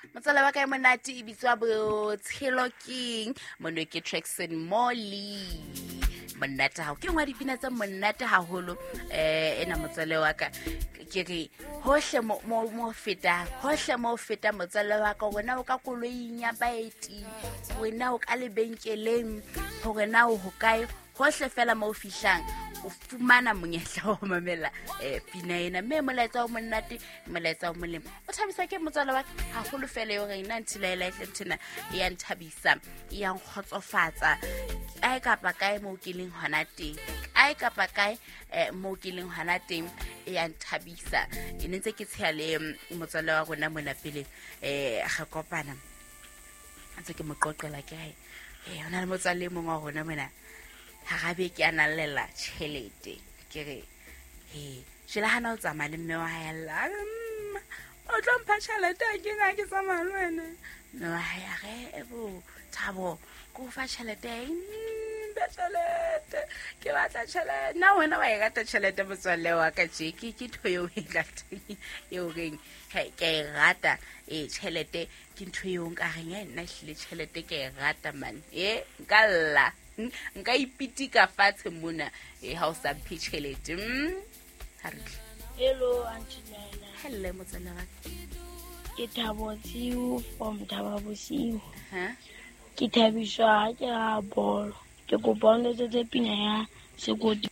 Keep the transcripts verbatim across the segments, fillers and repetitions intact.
Motswala wa ka e monate e bitswa Botshelo King mono ke Traxon Molly monate ha ke ngwa dipina tsa monate haholo eh ena motswala wa ka ke re hohle mo mo feta hohle mo feta motswala wa ka wena o ka koloing ya baeti wena o ka lebenkeleng hore na o hokae hohle fela mo fihlang o fumana monyetla wa mamela eh pina ena me molaetsa o monate molaetsa o molemo o thabisa ke motswala wa haholo fela yo re ina ntila ela tlentena ya nthabisa ya nkgotsofatsa ai kapa kae mo kileng hona teng ai kapa kae mo kileng hona teng ya nthabisa ene ntse ke tsha le motswala wa rona mona pele eh ga kopana ntse ke moqoqela ke hai eh ona le motswala mongwe wa rona mona ha gabe ke analela tšhelete ke re he jela hana o tsamaya le mme wa haella o tlo mpha tšhelete ke nga ke tsamaya le wena no ha ge ebo Thabo go fa tšhelete tšhelete ke batla tšhelete na wena wa e gata tšhelete motswalle wa ka tše ke ke ntho eo e gateng eo reng ke e rata e tšhelete ke ntho eo nka reng e nna hlile tšhelete ke e rata man e nka lla nka ipitika fatshe mona e ha o sa mpitchelete mm hello auntie Laila hello motsana wa ke Thabo Tsiu from Thaba Bosiu ha ke thabiswa ke a bolo ke go bonetse tse pina ya sekoti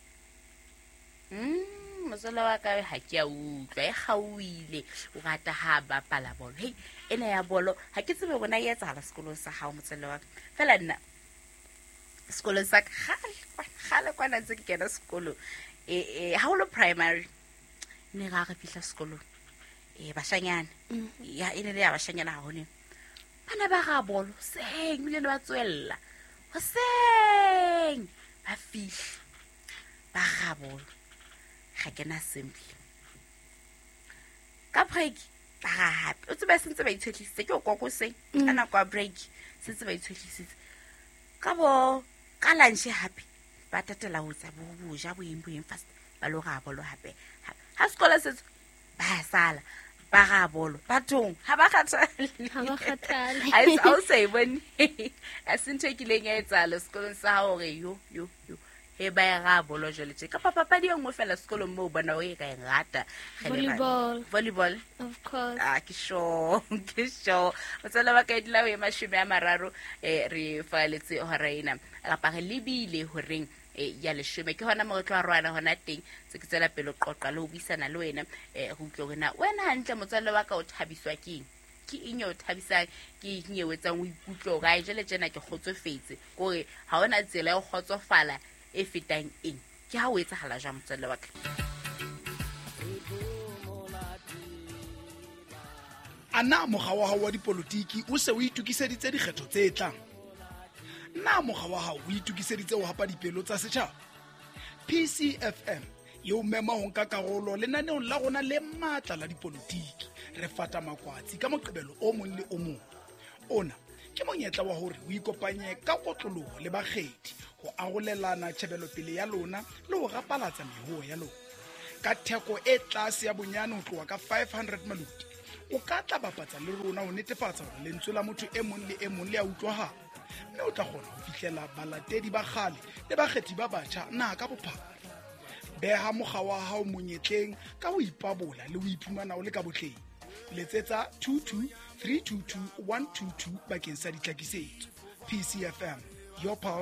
mm motsana wa ka ha ke a utlwa e gauile o rata ha ba pala bolo hey ena ya bolo ha ke tsebe bona e etsa la sekolo sa hao motsana wa fela nna sekolo sa khale khale kwana ntse ke kena sekolo eh eh haulo primary ne ga ga fihla sekolo eh bashanyana ya ene le ya bashanyana ha hone bana ba ga bolo seng le ba tswella ho seng ba fihla ba ga bolo ga kena simple ka break ba ga happy o tsebe sentse ba itshetlisitse ke o koko seng ana kwa break sentse ba itshetlisitse ka bo ka lunch happy ba tatela ho tsa bo boja bo imbo im fast ba lo ga bolo hape ha skola se ba sala ba ga bolo bathong ha ba khathale ha ba khathale ha is also even asinthe kileng ya etsala sekolong sa hore yo yo yo he ba ya ga bolo jole ka papa pa di ngwe fela sekolong mo bona o e ka e rata volleyball volleyball of course ah ke sure ke sure o tsela ba ka dila we mashome a mararo eh re faletse hora ina ga pa re libile horeng e ya leshome ke hona mo tlo rwana hona teng tse ke tsela pelo qoqa le ho bisana le wena eh go tlo rena wena hantle motswalle wa ka o thabiswa keng ke inyo thabisa ke nyewetsang o ikutlo ga jele jena ke khotsofetse gore ha ona tsela e khotsofala e fetang eng ke ha o etsa hala ja motswalle wa ka ana moga wa hao wa dipolitiki o se o itukiseditse dikgetho tse tlang na moga wa hao o itukiseditse ho hapa dipelo tsa setjhaba P C F M yo mema ho nka karolo lenaneong la rona le matla la dipolitiki re fata makwatsi ka moqebelo o mong le o mong ona ke monyetla wa hore o ikopanye ka kotloloho le bakgethi ho arolelana tshebelo pele ya lona le ho rapalatsa mehuo ya lona ka theko e tlase ya bonyane ho tloha ka five hundred maluti o ka tla bapatsa le rona ho netefatsa hore lentswe la motho e mong le e mong le a utlwahala mme o tla kgona ho fihlela balatedi ba kgale le bakgethi ba batjha na ka bophara beha mogga wa hao monyetleng ka ho ipabola le ho iphumana o le ka botleng letsetsa two two three two two one two two bakeng sa ditlhakisetso P C F M your power